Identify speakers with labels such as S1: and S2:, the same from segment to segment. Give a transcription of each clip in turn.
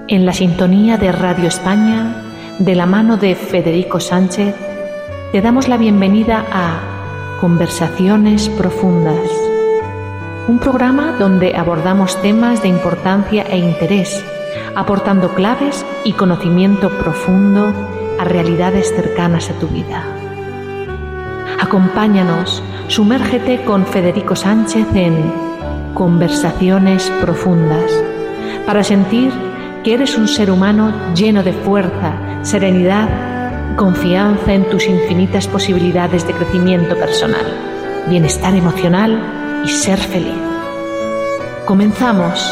S1: En la sintonía de Radio España, de la mano de Federico Sánchez, te damos la bienvenida a Conversaciones Profundas, un programa donde abordamos temas de importancia e interés, aportando claves y conocimiento profundo a realidades cercanas a tu vida. Acompáñanos, sumérgete con Federico Sánchez en Conversaciones Profundas, para sentir que eres un ser humano lleno de fuerza, serenidad, confianza en tus infinitas posibilidades de crecimiento personal, bienestar emocional y ser feliz. Comenzamos.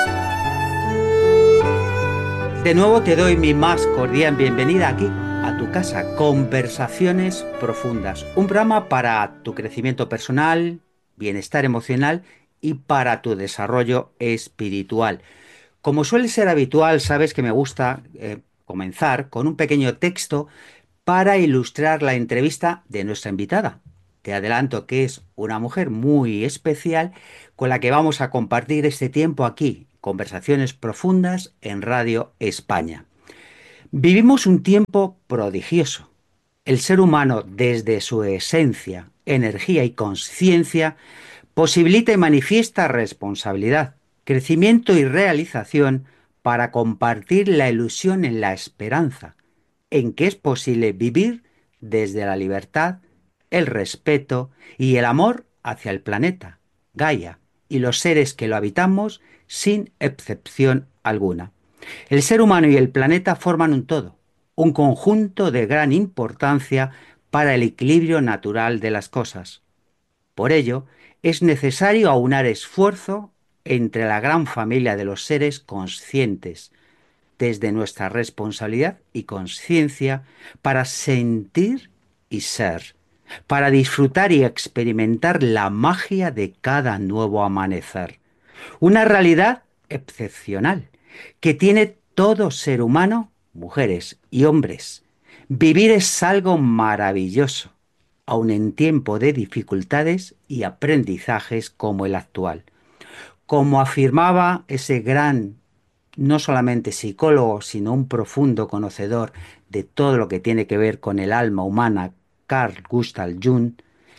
S2: De nuevo te doy mi más cordial bienvenida aquí a tu casa, Conversaciones Profundas, un programa para tu crecimiento personal, bienestar emocional y para tu desarrollo espiritual. Como suele ser habitual, sabes que me gusta comenzar con un pequeño texto para ilustrar la entrevista de nuestra invitada. Te adelanto que es una mujer muy especial con la que vamos a compartir este tiempo aquí, Conversaciones Profundas en Radio España. Vivimos un tiempo prodigioso. El ser humano, desde su esencia, energía y conciencia, posibilita y manifiesta responsabilidad, crecimiento y realización para compartir la ilusión en la esperanza, en que es posible vivir desde la libertad, el respeto y el amor hacia el planeta, Gaia, y los seres que lo habitamos sin excepción alguna. El ser humano y el planeta forman un todo, un conjunto de gran importancia para el equilibrio natural de las cosas. Por ello, es necesario aunar esfuerzo entre la gran familia de los seres conscientes, desde nuestra responsabilidad y conciencia, para sentir y ser, para disfrutar y experimentar la magia de cada nuevo amanecer. Una realidad excepcional que tiene todo ser humano, mujeres y hombres. Vivir es algo maravilloso, aun en tiempo de dificultades y aprendizajes como el actual. Como afirmaba ese gran, no solamente psicólogo, sino un profundo conocedor de todo lo que tiene que ver con el alma humana, Carl Gustav Jung,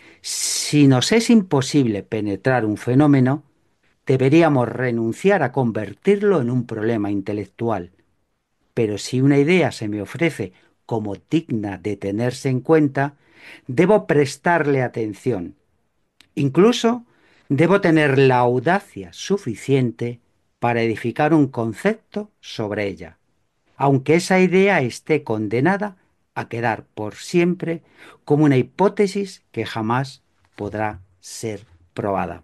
S2: si nos es imposible penetrar un fenómeno, deberíamos renunciar a convertirlo en un problema intelectual. Pero si una idea se me ofrece como digna de tenerse en cuenta, debo prestarle atención. Incluso debo tener la audacia suficiente para edificar un concepto sobre ella, aunque esa idea esté condenada a quedar por siempre como una hipótesis que jamás podrá ser probada.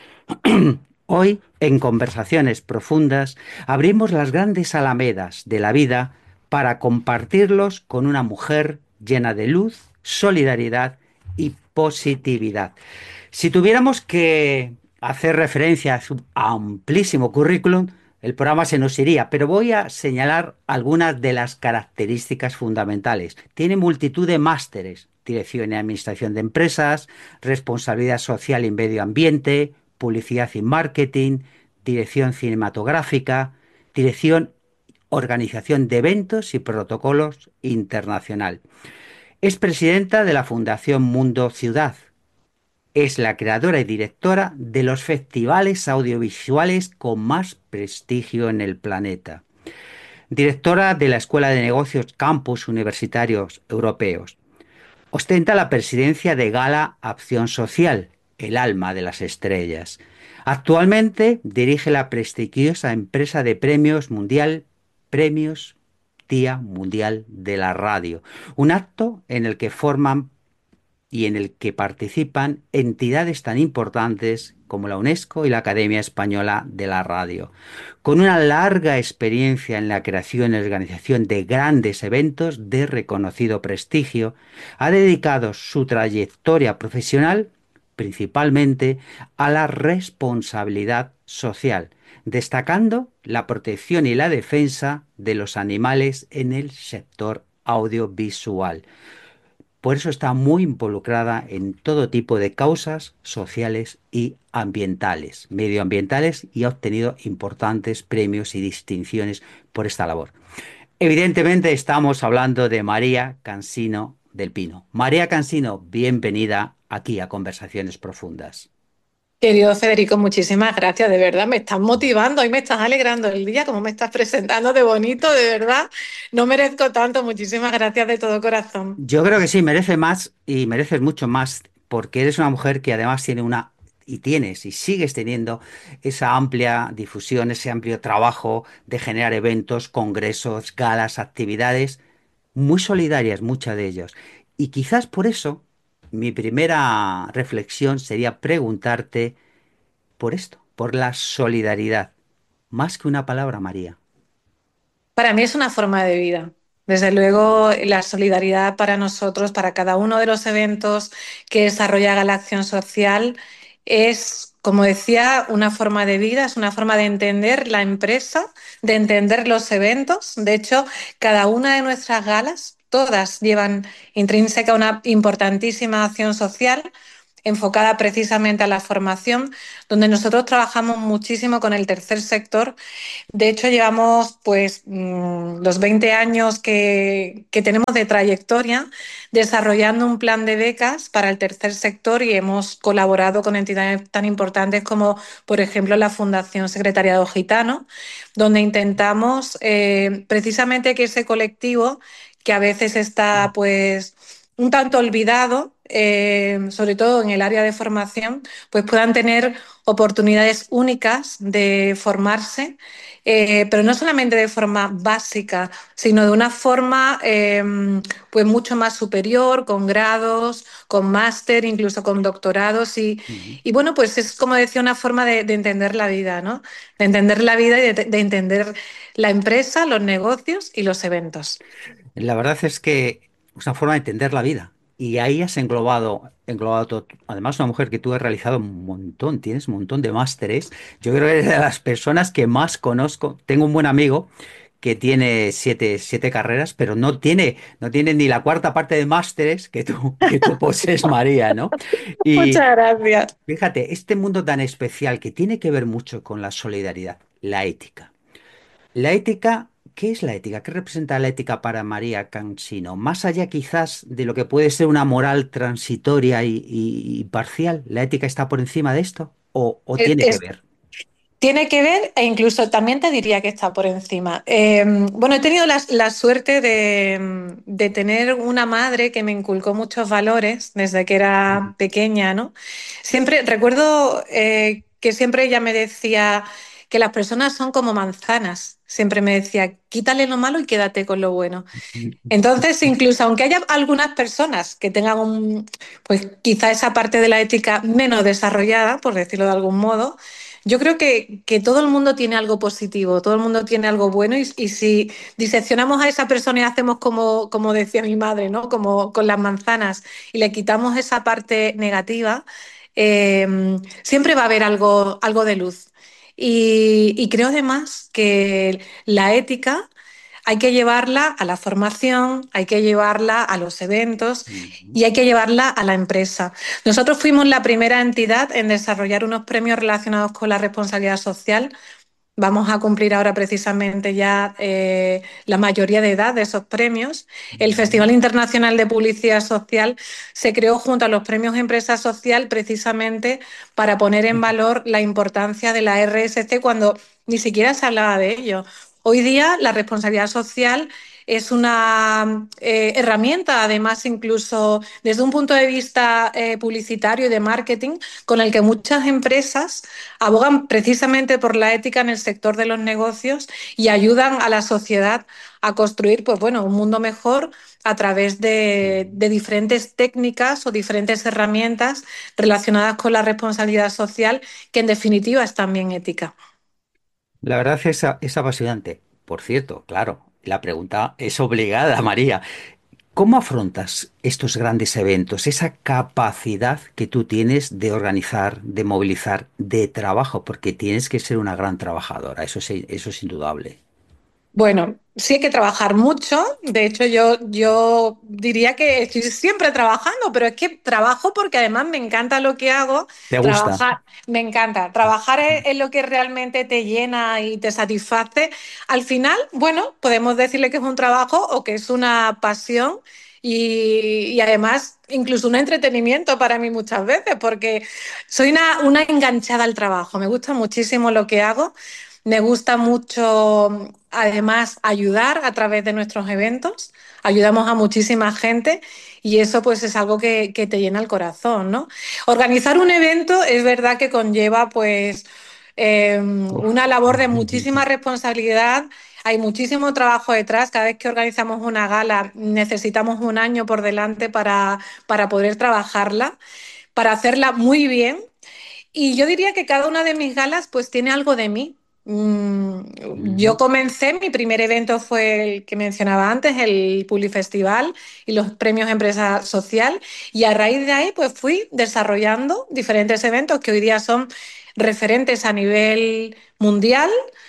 S2: Hoy, en Conversaciones Profundas, abrimos las grandes alamedas de la vida para compartirlos con una mujer llena de luz, solidaridad y positividad. Si tuviéramos que hacer referencia a su amplísimo currículum, el programa se nos iría, pero voy a señalar algunas de las características fundamentales. Tiene multitud de másteres: dirección y administración de empresas, responsabilidad social y medio ambiente, publicidad y marketing, dirección cinematográfica, dirección, organización de eventos y protocolos internacional. Es presidenta de la Fundación Mundo Ciudad. Es la creadora y directora de los festivales audiovisuales con más prestigio en el planeta. Directora de la Escuela de Negocios Campus Universitarios Europeos. Ostenta la presidencia de Gala Acción Social, el alma de las estrellas. Actualmente dirige la prestigiosa empresa de premios mundial, Premios Día Mundial de la Radio, un acto en el que forman y en el que participan entidades tan importantes como la UNESCO y la Academia Española de la Radio. Con una larga experiencia en la creación y organización de grandes eventos de reconocido prestigio, ha dedicado su trayectoria profesional principalmente a la responsabilidad social, destacando la protección y la defensa de los animales en el sector audiovisual. Por eso está muy involucrada en todo tipo de causas sociales y ambientales, medioambientales, y ha obtenido importantes premios y distinciones por esta labor. Evidentemente estamos hablando de María Cansino del Pino. María Cansino, bienvenida aquí a Conversaciones Profundas.
S3: Querido Federico, muchísimas gracias, de verdad, me estás motivando y me estás alegrando el día, como me estás presentando de bonito, de verdad, no merezco tanto, muchísimas gracias de todo corazón.
S2: Yo creo que sí, merece más y mereces mucho más porque eres una mujer que además tiene y tienes y sigues teniendo esa amplia difusión, ese amplio trabajo de generar eventos, congresos, galas, actividades muy solidarias, muchas de ellos. Y quizás por eso mi primera reflexión sería preguntarte por esto, por la solidaridad, más que una palabra, María.
S3: Para mí es una forma de vida. Desde luego, la solidaridad para nosotros, para cada uno de los eventos que desarrolla la acción social, es, como decía, una forma de vida, es una forma de entender la empresa, de entender los eventos. De hecho, cada una de nuestras galas, todas llevan intrínseca una importantísima acción social enfocada precisamente a la formación, donde nosotros trabajamos muchísimo con el tercer sector. De hecho, llevamos pues los 20 años que tenemos de trayectoria desarrollando un plan de becas para el tercer sector y hemos colaborado con entidades tan importantes como, por ejemplo, la Fundación Secretariado Gitano, donde intentamos precisamente que ese colectivo que a veces está pues un tanto olvidado, sobre todo en el área de formación, pues puedan tener oportunidades únicas de formarse, pero no solamente de forma básica, sino de una forma pues mucho más superior, con grados, con máster, incluso con doctorados.
S2: Ujú.
S3: Y bueno, pues es como decía, una forma de entender la vida, ¿no? De entender la vida y de entender la empresa, los negocios y los eventos.
S2: La verdad es que es una forma de entender la vida. Y ahí has englobado todo. Además, una mujer que tú has realizado un montón, tienes un montón de másteres. Yo creo que eres de las personas que más conozco. Tengo un buen amigo que tiene siete carreras, pero no tiene ni la cuarta parte de másteres que tú posees, María, ¿no? Y
S3: Muchas gracias.
S2: fíjate, este mundo tan especial que tiene que ver mucho con la solidaridad, la ética. La ética, ¿qué es la ética? ¿Qué representa la ética para María Cansino? Más allá quizás de lo que puede ser una moral transitoria y parcial, ¿la ética está por encima de esto? ¿O tiene que
S3: Es,
S2: ver?
S3: Tiene que ver e incluso también te diría que está por encima. Bueno, he tenido la suerte de tener una madre que me inculcó muchos valores desde que
S2: Ujú,
S3: era pequeña, ¿no? Siempre recuerdo que siempre ella me decía que las personas son como manzanas. Siempre me decía, quítale lo malo y quédate con lo bueno.
S2: ujú,
S3: Entonces, incluso aunque haya algunas personas que tengan pues quizá esa parte de la ética menos desarrollada, por decirlo de algún modo, yo creo que todo el mundo tiene algo positivo, todo el mundo tiene algo bueno y si diseccionamos a esa persona y hacemos como decía mi madre, ¿no? Como con las manzanas y le quitamos esa parte negativa, siempre va a haber algo de luz. Y creo además que la ética hay que llevarla a la formación, hay que llevarla a los eventos
S2: ujú,
S3: y hay que llevarla a la empresa. Nosotros fuimos la primera entidad en desarrollar unos premios relacionados con la responsabilidad social. Vamos a cumplir ahora precisamente ya la mayoría de edad de esos premios. El
S2: ujú,
S3: Festival Internacional de Publicidad Social se creó junto a los premios Empresa Social precisamente para poner en valor la importancia de la RSC cuando ni siquiera se hablaba de ello. Hoy día la responsabilidad social es una herramienta, además, incluso desde un punto de vista publicitario y de marketing, con el que muchas empresas abogan precisamente por la ética en el sector de los negocios y ayudan a la sociedad a construir, pues bueno, un mundo mejor a través
S2: ujú.
S3: de diferentes técnicas o diferentes herramientas relacionadas con la responsabilidad social, que en definitiva es también ética.
S2: La verdad es apasionante. Por cierto, claro, la pregunta es obligada, María. ¿Cómo afrontas estos grandes eventos, esa capacidad que tú tienes de organizar, de movilizar, de trabajo? Porque tienes que ser una gran trabajadora, eso es indudable.
S3: Bueno, sí hay que trabajar mucho. De hecho, yo diría que estoy siempre trabajando, pero es que trabajo porque además me encanta lo que hago.
S2: ¿Te gusta?
S3: Trabajar, me encanta. Trabajar es lo que realmente te llena y te satisface. Al final, bueno, podemos decirle que es un trabajo o que es una pasión y además incluso un entretenimiento para mí muchas veces, porque soy una enganchada al trabajo. Me gusta muchísimo lo que hago. Me gusta mucho, además, ayudar a través de nuestros eventos. Ayudamos a muchísima gente y eso pues es algo que te llena el corazón, ¿no? Organizar un evento es verdad que conlleva pues
S2: Uf.
S3: una labor de muchísima responsabilidad. Hay muchísimo trabajo detrás. Cada vez que organizamos una gala necesitamos un año por delante para poder trabajarla, para hacerla muy bien y yo diría que cada una de mis galas pues tiene algo de mí. Yo
S2: Ujú.
S3: comencé, mi primer evento fue el que mencionaba antes, el Publifestival y los premios Empresa Social y a raíz de ahí pues fui desarrollando diferentes eventos que hoy día son referentes a nivel mundial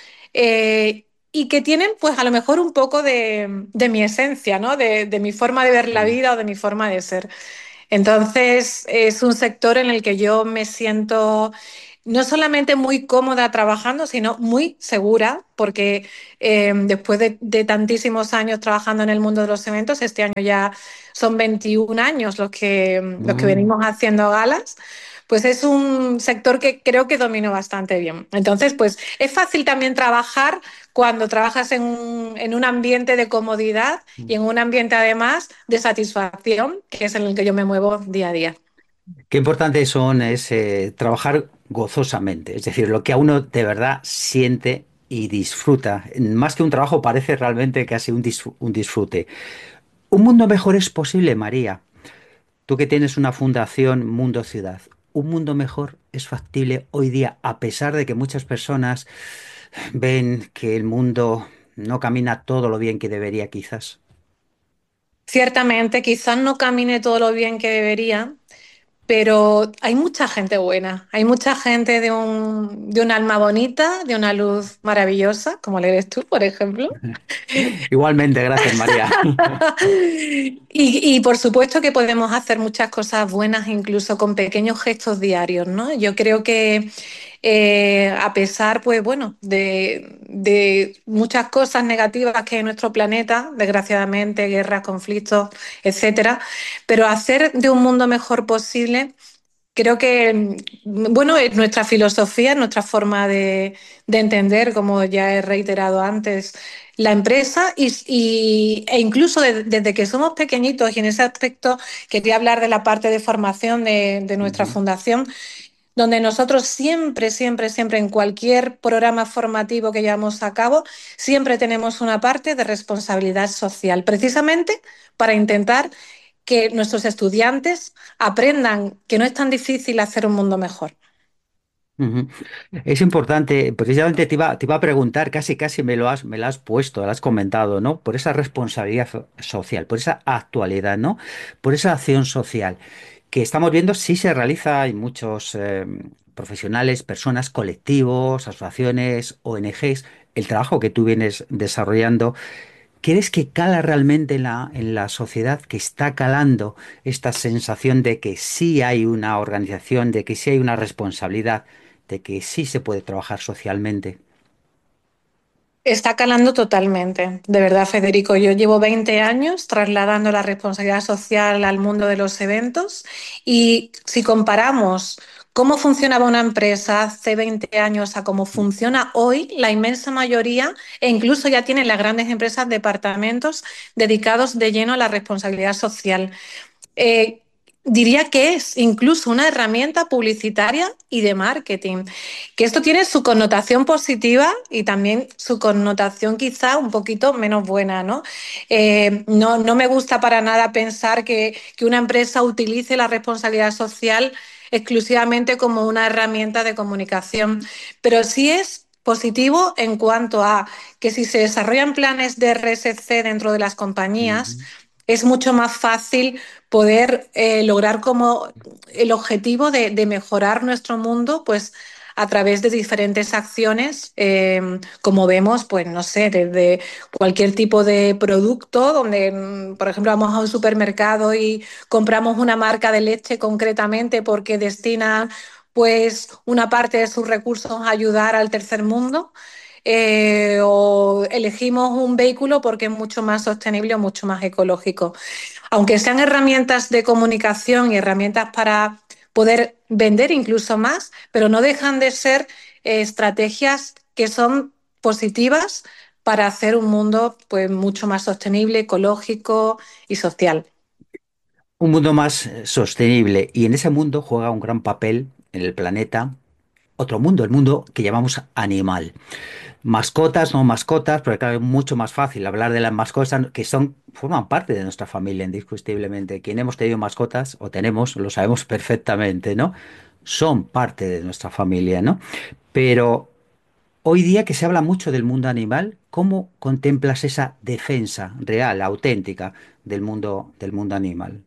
S3: y que tienen pues a lo mejor un poco de mi esencia, ¿no? De mi forma de ver la
S2: Sí.
S3: vida o de mi forma de ser. Entonces, es un sector en el que yo me siento no solamente muy cómoda trabajando, sino muy segura, porque después de tantísimos años trabajando en el mundo de los eventos, este año ya son 21 años los que
S2: Mm.
S3: venimos haciendo galas, pues es un sector que creo que domino bastante bien. Entonces, pues es fácil también trabajar cuando trabajas en un ambiente de comodidad y en un ambiente además de satisfacción, que es en el que yo me muevo día a día.
S2: Qué importante es trabajar gozosamente, es decir, lo que a uno de verdad siente y disfruta. Más que un trabajo, parece realmente casi un disfrute. Un mundo mejor es posible, María. Tú que tienes una fundación Mundo Ciudad. Un mundo mejor es factible hoy día, a pesar de que muchas personas ven que el mundo no camina todo lo bien que debería, quizás.
S3: Ciertamente, quizás no camine todo lo bien que debería, pero hay mucha gente buena, hay mucha gente de un alma bonita, de una luz maravillosa, como le eres tú, por ejemplo.
S2: Igualmente, gracias, María.
S3: Y por supuesto que podemos hacer muchas cosas buenas incluso con pequeños gestos diarios, ¿no? Yo creo que a pesar, pues bueno, de muchas cosas negativas que hay en nuestro planeta, desgraciadamente, guerras, conflictos, etcétera, pero hacer de un mundo mejor posible. Creo que, bueno, es nuestra filosofía, nuestra forma de entender, como ya he reiterado antes, la empresa e incluso desde que somos pequeñitos y en ese aspecto quería hablar de la parte de formación de nuestra
S2: Ujú,
S3: fundación, donde nosotros siempre, siempre, siempre en cualquier programa formativo que llevamos a cabo, siempre tenemos una parte de responsabilidad social, precisamente para intentar que nuestros estudiantes aprendan que no es tan difícil hacer un mundo mejor.
S2: ujú. Es importante, precisamente te iba a preguntar, casi casi me lo has puesto, lo has comentado, ¿no? Por esa responsabilidad social, por esa actualidad, ¿no? Por esa acción social que estamos viendo, sí se realiza, hay muchos profesionales, personas, colectivos, asociaciones, ONGs, el trabajo que tú vienes desarrollando. ¿Crees que cala realmente en la sociedad, que está calando esta sensación de que sí hay una organización, de que sí hay una responsabilidad, de que sí se puede trabajar socialmente?
S3: Está calando totalmente, de verdad, Federico. Yo llevo 20 años trasladando la responsabilidad social al mundo de los eventos y si comparamos cómo funcionaba una empresa hace 20 años a cómo funciona hoy, la inmensa mayoría, e incluso ya tienen las grandes empresas departamentos dedicados de lleno a la responsabilidad social. Eh, Diría que es incluso una herramienta publicitaria y de marketing, que esto tiene su connotación positiva y también su connotación quizá un poquito menos buena, ¿no? No me gusta para nada pensar que una empresa utilice la responsabilidad social exclusivamente como una herramienta de comunicación, pero sí es positivo en cuanto a que si se desarrollan planes de RSC dentro de las compañías,
S2: Ujú,
S3: es mucho más fácil poder lograr como el objetivo de mejorar nuestro mundo, pues a través de diferentes acciones, como vemos, pues no sé, desde cualquier tipo de producto, donde, por ejemplo, vamos a un supermercado y compramos una marca de leche concretamente porque destina pues una parte de sus recursos a ayudar al tercer mundo. O elegimos un vehículo porque es mucho más sostenible o mucho más ecológico. Aunque sean herramientas de comunicación y herramientas para poder vender incluso más, pero no dejan de ser estrategias que son positivas para hacer un mundo pues mucho más sostenible, ecológico y social.
S2: Un mundo más sostenible y en ese mundo juega un gran papel en el planeta otro mundo, el mundo que llamamos animal. Mascotas, no mascotas, porque claro, es mucho más fácil hablar de las mascotas que forman parte de nuestra familia indiscutiblemente. Quien hemos tenido mascotas o tenemos, lo sabemos perfectamente, ¿no? Son parte de nuestra familia, ¿no? Pero hoy día que se habla mucho del mundo animal, ¿cómo contemplas esa defensa real, auténtica del mundo animal?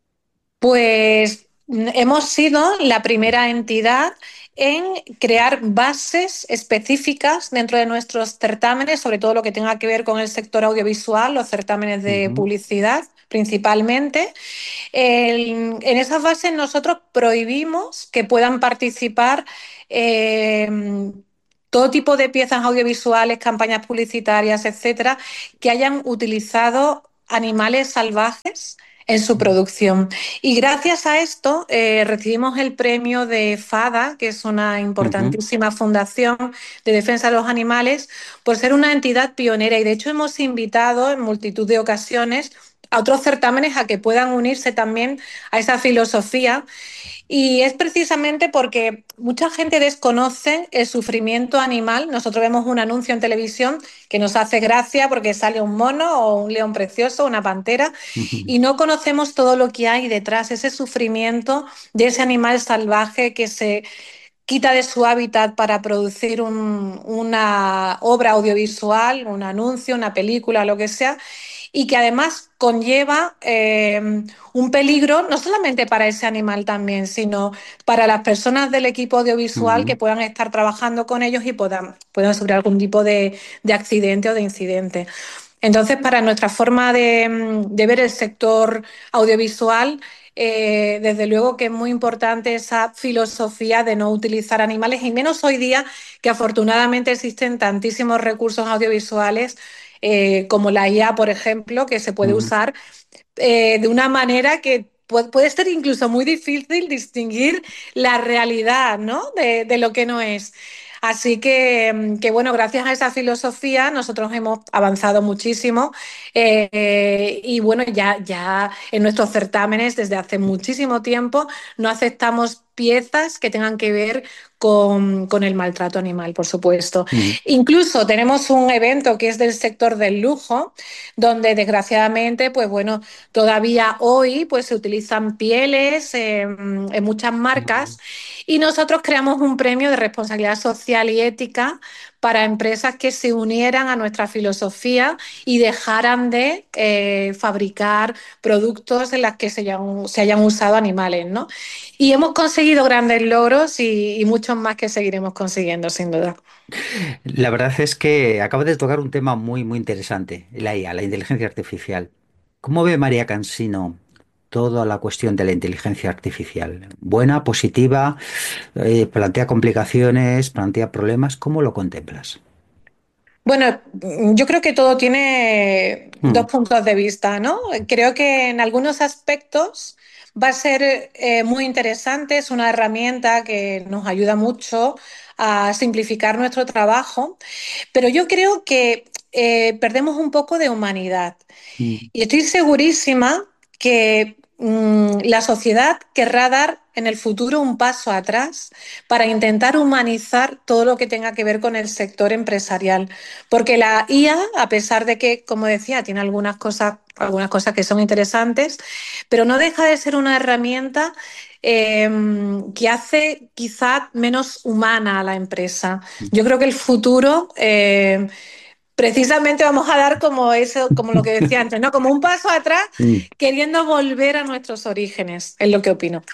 S3: Pues hemos sido la primera entidad en crear bases específicas dentro de nuestros certámenes, sobre todo lo que tenga que ver con el sector audiovisual, los certámenes de
S2: Ujú,
S3: publicidad principalmente. En esas bases nosotros prohibimos que puedan participar eh, todo tipo de piezas audiovisuales, campañas publicitarias, etcétera, que hayan utilizado animales salvajes en su producción. Y gracias a esto recibimos el premio de FADA, que es una
S2: ujú.
S3: importantísima fundación de defensa de los animales, por ser una entidad pionera. Y de hecho hemos invitado en multitud de ocasiones a otros certámenes a que puedan unirse también a esa filosofía. Y es precisamente porque mucha gente desconoce el sufrimiento animal. Nosotros vemos un anuncio en televisión que nos hace gracia porque sale un mono o un león precioso, una pantera, y no conocemos todo lo que hay detrás, ese sufrimiento de ese animal salvaje que se quita de su hábitat para producir una obra audiovisual, un anuncio, una película, lo que sea, y que además conlleva un peligro no solamente para ese animal también, sino para las personas del equipo audiovisual que
S2: Ujú,
S3: puedan estar trabajando con ellos y puedan sufrir algún tipo de accidente o de incidente. Entonces, para nuestra forma de ver el sector audiovisual, desde luego que es muy importante esa filosofía de no utilizar animales, y menos hoy día que afortunadamente existen tantísimos recursos audiovisuales como la IA, por ejemplo, que se puede
S2: ujú.
S3: usar de una manera que puede ser incluso muy difícil distinguir la realidad, ¿no? De lo que no es. Así que, bueno, gracias a esa filosofía nosotros hemos avanzado muchísimo y bueno, ya en nuestros certámenes desde hace muchísimo tiempo no aceptamos piezas que tengan que ver con el maltrato animal, por supuesto.
S2: Ujú,
S3: Incluso tenemos un evento que es del sector del lujo, donde desgraciadamente, pues bueno, todavía hoy pues, se utilizan pieles en muchas
S2: ujú.
S3: marcas y nosotros creamos un premio de responsabilidad social y ética para empresas que se unieran a nuestra filosofía y dejaran de fabricar productos en los que se hayan usado animales, ¿no? Y hemos conseguido grandes logros y muchos más que seguiremos consiguiendo, sin duda.
S2: La verdad es que acabas de tocar un tema muy, muy interesante, la IA, la inteligencia artificial. ¿Cómo ve María Cansino toda la cuestión de la inteligencia artificial? ¿Buena, positiva? ¿Plantea complicaciones? ¿Plantea problemas? ¿Cómo lo contemplas?
S3: Bueno, yo creo que todo tiene
S2: Mm,
S3: dos puntos de vista, ¿no? Creo que en algunos aspectos va a ser muy interesante, es una herramienta que nos ayuda mucho a simplificar nuestro trabajo, pero yo creo que perdemos un poco de humanidad.
S2: mm,
S3: Y estoy segurísima que la sociedad querrá dar en el futuro un paso atrás para intentar humanizar todo lo que tenga que ver con el sector empresarial. Porque la IA, a pesar de que, como decía, tiene algunas cosas que son interesantes, pero no deja de ser una herramienta eh, que hace quizá menos humana a la empresa. Yo creo que el futuro precisamente vamos a dar como eso, como lo que decía antes, ¿no? Como un paso atrás,
S2: mm.
S3: queriendo volver a nuestros orígenes, es lo que opino.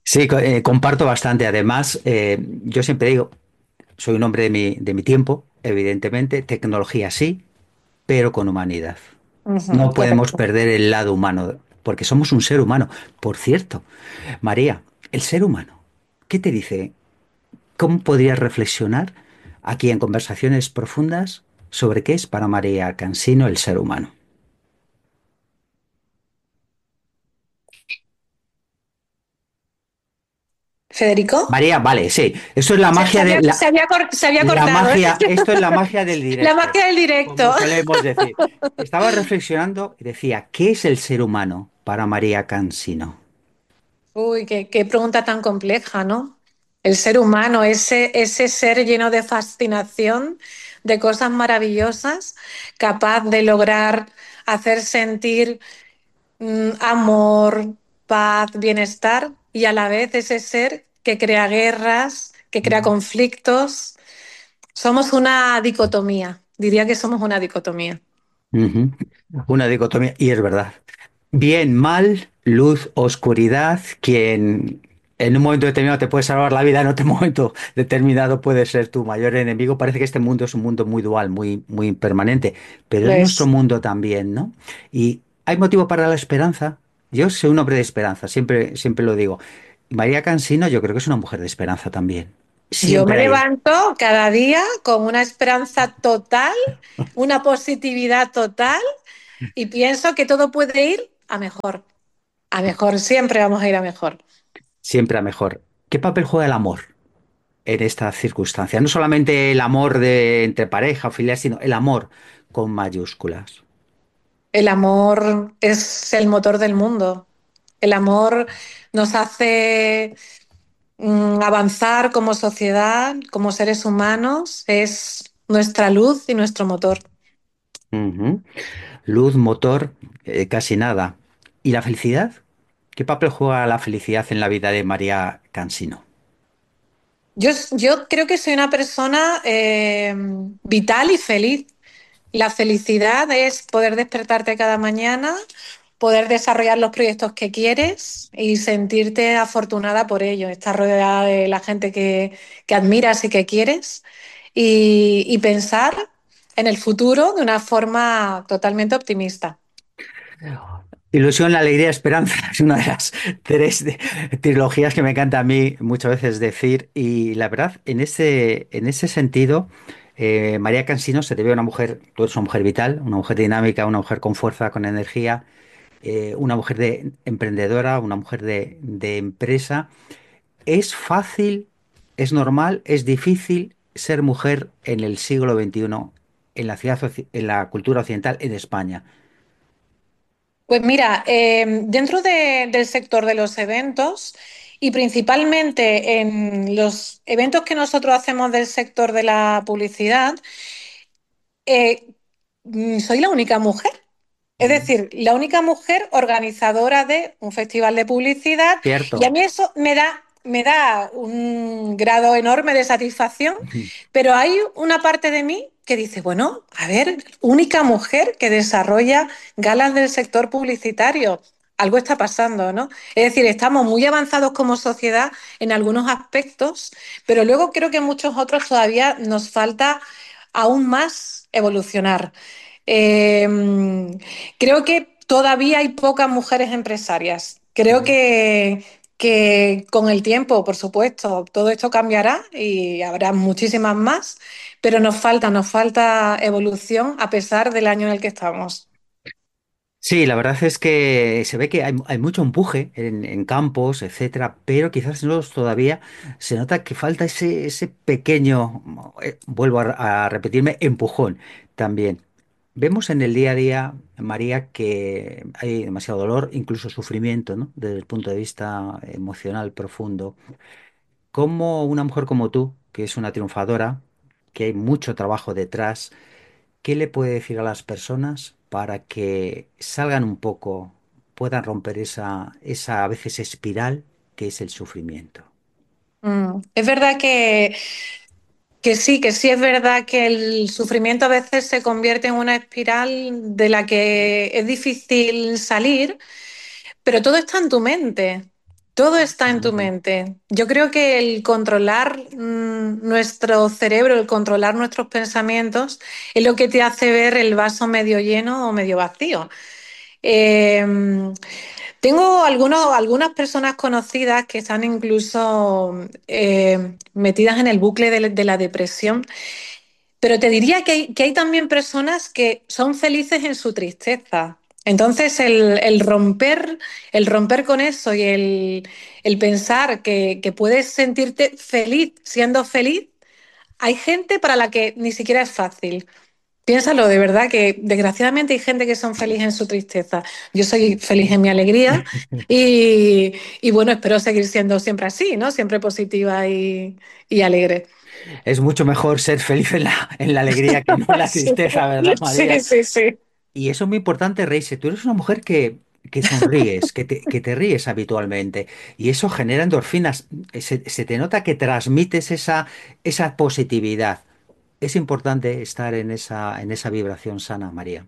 S2: Sí, comparto bastante. Además, yo siempre digo, soy un hombre de mi tiempo, evidentemente, tecnología sí, pero con humanidad.
S3: Ujú,
S2: No podemos
S3: correcto.
S2: perder el lado humano, porque somos un ser humano. Por cierto, María, el ser humano, ¿qué te dice? ¿Cómo podrías reflexionar aquí en conversaciones profundas sobre qué es para María Cansino el ser humano?
S3: Federico,
S2: María, vale, sí, eso es la
S3: se, se
S2: magia de
S3: había, se había se había
S2: la
S3: cortado, ¿eh?
S2: magia, esto es la magia del
S3: La
S2: directo,
S3: magia del directo.
S2: como solemos decir. Estaba reflexionando y decía, ¿qué es el ser humano para María Cansino?
S3: Uy, qué pregunta tan compleja, ¿no? El ser humano, ese ser lleno de fascinación, de cosas maravillosas, capaz de lograr hacer sentir amor, paz, bienestar, y a la vez ese ser que crea guerras, que crea conflictos. Somos una dicotomía, diría que somos una dicotomía.
S2: Ujú. Una dicotomía, y es verdad. Bien, mal, luz, oscuridad, quien en un momento determinado te puede salvar la vida, en otro momento determinado puede ser tu mayor enemigo. Parece que este mundo es un mundo muy dual, muy, muy impermanente, pero
S3: Lo
S2: es nuestro
S3: es.
S2: mundo también, ¿no? Y hay motivo para la esperanza. Yo soy un hombre de esperanza, siempre, siempre lo digo. María Cansino, yo creo que es una mujer de esperanza también.
S3: Yo me
S2: Siempre hay.
S3: levanto cada día con una esperanza total, una positividad total y pienso que todo puede ir a mejor. A mejor, siempre vamos a ir a mejor.
S2: Siempre a mejor. ¿Qué papel juega el amor en esta circunstancia? No solamente el amor de entre pareja o filial, sino el amor con mayúsculas.
S3: El amor es el motor del mundo. El amor nos hace avanzar como sociedad, como seres humanos, es nuestra luz y nuestro motor.
S2: Ujú. Luz, motor, casi nada. ¿Y la felicidad? ¿Qué papel juega la felicidad en la vida de María Cansino?
S3: Yo creo que soy una persona vital y feliz. La felicidad es poder despertarte cada mañana, poder desarrollar los proyectos que quieres y sentirte afortunada por ello, estar rodeada de la gente que admiras y que quieres y pensar en el futuro de una forma totalmente optimista.
S2: Ilusión, alegría, esperanza es una de las trilogías que me encanta a mí muchas veces decir. Y la verdad, en ese sentido, María Cansino se te ve una mujer, tú eres una mujer vital, una mujer dinámica, una mujer con fuerza, con energía, una mujer emprendedora, una mujer de empresa. ¿Es fácil, es normal, es difícil ser mujer en el siglo XXI en la en la cultura occidental en España?
S3: Pues mira, dentro del sector de los eventos y principalmente en los eventos que nosotros hacemos del sector de la publicidad, eh, soy la única mujer. Es
S2: Mm.
S3: decir, la única mujer organizadora de un festival de publicidad y a
S2: Cierto.
S3: mí eso me da un grado enorme de satisfacción, pero hay una parte de mí que dice, bueno, a ver, única mujer que desarrolla galas del sector publicitario. Algo está pasando, ¿no? Es decir, estamos muy avanzados como sociedad en algunos aspectos, pero luego creo que en muchos otros todavía nos falta aún más evolucionar. Eh, Creo que todavía hay pocas mujeres empresarias. Creo que con el tiempo, por supuesto, todo esto cambiará y habrá muchísimas más, pero nos falta evolución a pesar del año en el que estamos.
S2: Sí, la verdad es que se ve que hay mucho empuje en campos, etcétera, pero quizás no todavía se nota que falta ese pequeño, vuelvo a repetirme, empujón también. Vemos en el día a día, María, que hay demasiado dolor, incluso sufrimiento, ¿no? Desde el punto de vista emocional profundo. Como una mujer como tú, que es una triunfadora, que hay mucho trabajo detrás, ¿qué le puede decir a las personas para que salgan un poco, puedan romper esa a veces espiral que es el sufrimiento?
S3: Es verdad que sí es verdad que el sufrimiento a veces se convierte en una espiral de la que es difícil salir, pero todo está en tu mente. Todo está en tu
S2: Ujú.
S3: mente. Yo creo que el controlar nuestro cerebro, el controlar nuestros pensamientos, es lo que te hace ver el vaso medio lleno o medio vacío. Eh, Tengo algunas personas conocidas que están incluso metidas en el bucle de la depresión, pero te diría que hay también personas que son felices en su tristeza. Entonces, el romper con eso y el pensar que puedes sentirte feliz siendo feliz, hay gente para la que ni siquiera es fácil. Piénsalo, de verdad que desgraciadamente hay gente que son felices en su tristeza. Yo soy feliz en mi alegría y bueno, espero seguir siendo siempre así, ¿no? Siempre positiva y alegre.
S2: Es mucho mejor ser feliz en la alegría que no en la
S3: Sí,
S2: tristeza, ¿verdad,
S3: sí,
S2: María?
S3: sí, sí.
S2: Y eso es muy importante, reírse. Tú eres una mujer que sonríes, que te ríes habitualmente. Y eso genera endorfinas. Se te nota que transmites esa positividad. Es importante estar en esa vibración sana, María.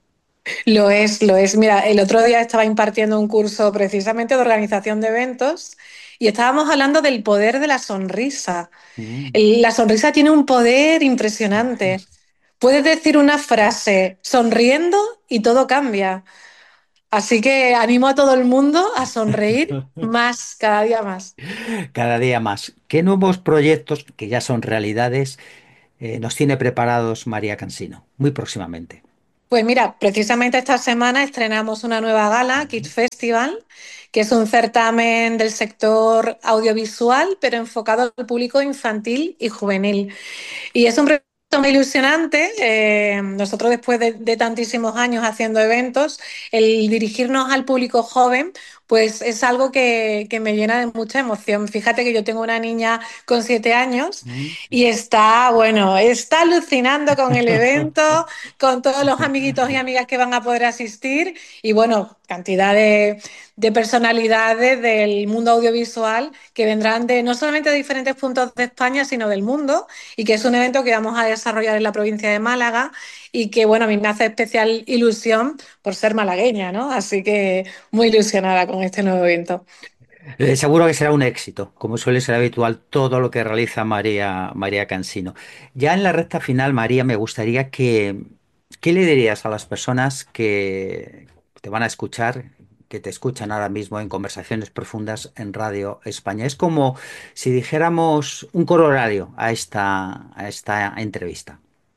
S3: Lo es, lo es. Mira, el otro día estaba impartiendo un curso precisamente de organización de eventos y estábamos hablando del poder de la sonrisa.
S2: Mm.
S3: La sonrisa tiene un poder impresionante. Puedes decir una frase sonriendo y todo cambia. Así que animo a todo el mundo a sonreír más, cada día más.
S2: Cada día más. ¿Qué nuevos proyectos, que ya son realidades, nos tiene preparados María Cansino? Muy próximamente.
S3: Pues mira, precisamente esta semana estrenamos una nueva gala, Kid Festival, que es un certamen del sector audiovisual, pero enfocado al público infantil y juvenil. Y es un proyecto muy ilusionante. Nosotros, después de tantísimos años haciendo eventos, el dirigirnos al público joven, pues es algo que me llena de mucha emoción. Fíjate que yo tengo una niña con 7 años
S2: Mm.
S3: y está, bueno, está alucinando con el evento, con todos los amiguitos y amigas que van a poder asistir y, bueno, cantidad de personalidades del mundo audiovisual que vendrán de no solamente de diferentes puntos de España, sino del mundo y que es un evento que vamos a desarrollar en la provincia de Málaga y que, bueno, a mí me hace especial ilusión por ser malagueña, ¿no? Así que muy ilusionada con este nuevo evento.
S2: Seguro que será un éxito, como suele ser habitual todo lo que realiza María Cansino. Ya en la recta final, María, me gustaría ¿qué le dirías a las personas que te van a escuchar, que te escuchan ahora mismo en conversaciones profundas en Radio España? Es como si dijéramos un corolario a esta entrevista.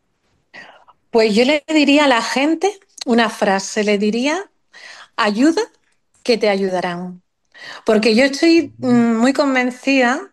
S3: Pues yo le diría a la gente una frase, le diría, ayuda que te ayudarán. Porque yo estoy muy convencida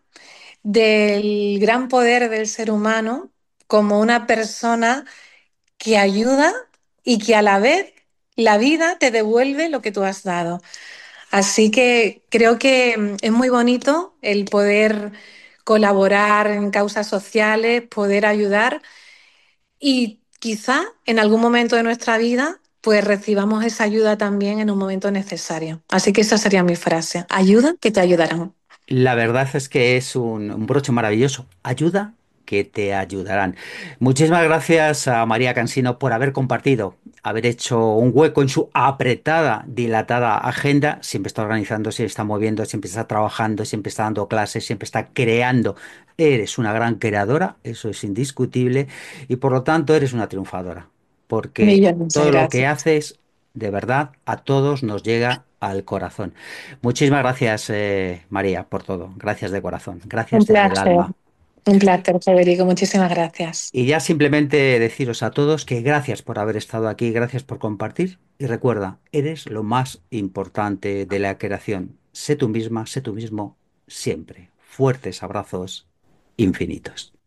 S3: del gran poder del ser humano como una persona que ayuda y que a la vez la vida te devuelve lo que tú has dado. Así que creo que es muy bonito el poder colaborar en causas sociales, poder ayudar y quizá en algún momento de nuestra vida pues recibamos esa ayuda también en un momento necesario. Así que esa sería mi frase. Ayuda que te ayudarán.
S2: La verdad es que es un broche maravilloso. Ayuda que te ayudarán. Muchísimas gracias a María Cansino por haber compartido, haber hecho un hueco en su apretada, dilatada agenda. Siempre está organizando, siempre está moviendo, siempre está trabajando, siempre está dando clases, siempre está creando. Eres una gran creadora, eso es indiscutible, y por lo tanto eres una triunfadora, porque
S3: Millones de
S2: todo lo que
S3: gracias.
S2: haces, de verdad, a todos nos llega al corazón. Muchísimas gracias, María, por todo. Gracias de corazón. Gracias desde el alma.
S3: Un placer, Federico. Muchísimas gracias.
S2: Y ya simplemente deciros a todos que gracias por haber estado aquí, gracias por compartir. Y recuerda, eres lo más importante de la creación. Sé tú misma, sé tú mismo, siempre. Fuertes abrazos infinitos.